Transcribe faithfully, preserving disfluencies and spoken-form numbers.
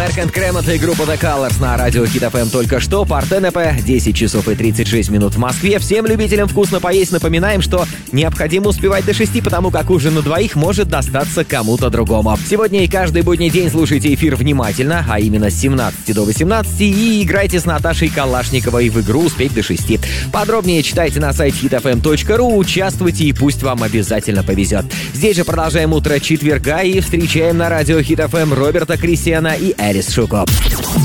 Мерк энд Кремонт и группа The Colors на радио Хит эф эм только что. Парт-эн-э пэ, десять часов и тридцать шесть минут в Москве. Всем любителям вкусно поесть напоминаем, что необходимо успевать до шести, потому как ужин на двоих может достаться кому-то другому. Сегодня и каждый будний день слушайте эфир внимательно, а именно с семнадцати до восемнадцати, и играйте с Наташей Калашниковой в игру «Успеть до шести». Подробнее читайте на сайте хит эф эм точка ру, участвуйте, и пусть вам обязательно повезет. Здесь же продолжаем утро четверга и встречаем на радио Хит эф эм Роберта Кристиана и Эрис Шуко.